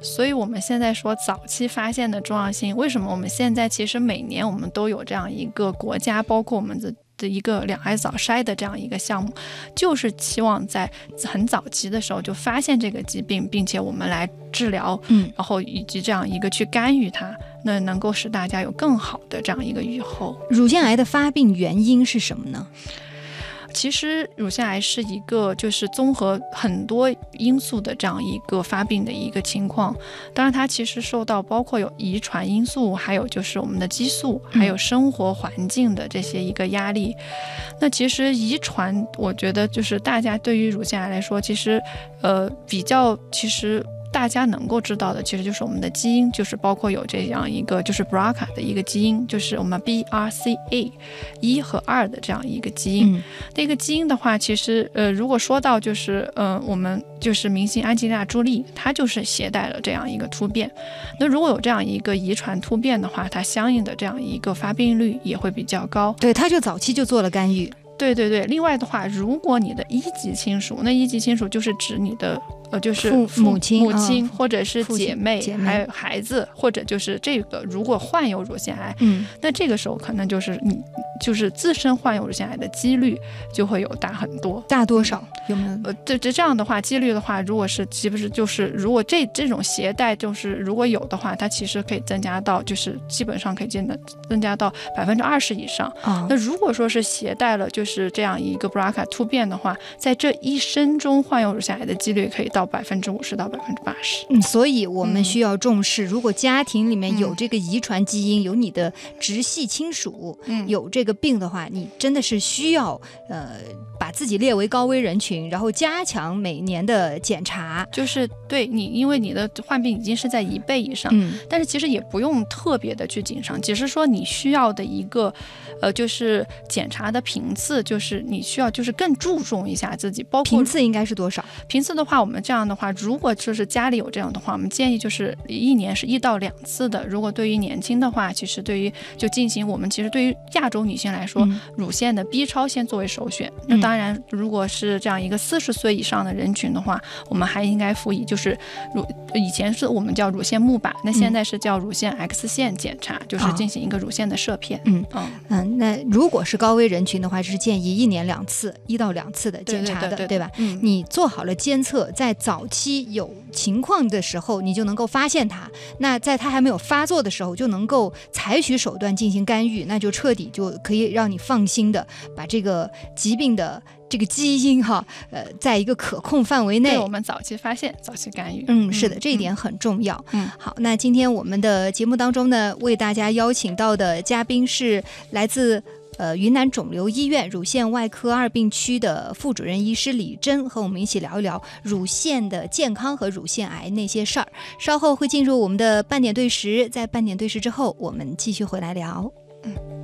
所以我们现在说早期发现的重要性，为什么我们现在其实每年我们都有这样一个国家，包括我们的一个两癌早筛的这样一个项目，就是期望在很早期的时候就发现这个疾病，并且我们来治疗，然后以及这样一个去干预它，那能够使大家有更好的这样一个预后。 乳腺癌的发病原因是什么呢？ 其实乳腺癌是一个就是综合很多因素的这样一个发病的一个情况，当然它其实受到包括有遗传因素，还有就是我们的激素，还有生活环境的这些一个压力。那其实遗传我觉得就是大家对于乳腺癌来说，其实其实大家能够知道的其实就是我们的基因，就是包括有这样一个就是 BRCA 的一个基因，就是我们 BRCA 1和2的这样一个基因。那个基因的话，其实如果说到就是我们就是明星安吉丽娜·朱莉，她就是携带了这样一个突变。那如果有这样一个遗传突变的话，它相应的这样一个发病率也会比较高。 对，她就早期就做了干预。 对对对，另外的话，如果你的一级亲属，那一级亲属就是指你的就是母亲或者是姐妹还有孩子，或者就是这个如果患有乳腺癌，那这个时候可能就是你就是自身患有乳腺癌的几率就会有大很多。 大多少有没有？ 这样的话，几率的话，如果是其实就是如果这种携带就是如果有的话，它其实可以增加到就是基本上可以增加到20%以上。那如果说是携带了就是这样一个 BRCA 突变的话，在这一生中患有乳腺癌的几率可以到50%到80%。 所以我们需要重视，如果家庭里面有这个遗传基因，有你的直系亲属有这个病的话，你真的是需要把自己列为高危人群，然后加强每年的检查。 就是对你，因为你的患病已经是在1倍以上，但是其实也不用特别的去紧张，只是说你需要的一个就是检查的频次，就是你需要就是更注重一下自己，包括频次应该是多少？ 频次的话，我们这样的话，如果就是家里有这样的话，我们建议就是1年是1到2次的。如果对于年轻的话，其实对于就进行我们其实对于亚洲女性来说，乳腺的 B 超先作为首选。那当然，如果是这样一个40岁以上的人群的话，我们还应该辅以就是以前是我们叫乳腺钼靶，那现在是叫乳腺 X 线检查，就是进行一个乳腺的摄片。 那如果是高危人群的话，是建议1年2次，1到2次的检查的，对吧？你做好了监测，在早期有情况的时候，你就能够发现它。那在它还没有发作的时候，就能够采取手段进行干预，那就彻底就可以让你放心的把这个疾病的这个基因在一个可控范围内， 对我们早期发现、早期干预。 是的，这一点很重要。好，那今天我们的节目当中呢，为大家邀请到的嘉宾是来自云南肿瘤医院乳腺外科2病区的副主任医师李珍，和我们一起聊一聊乳腺的健康和乳腺癌那些事儿。稍后会进入我们的半点对时，在半点对时之后，我们继续回来聊。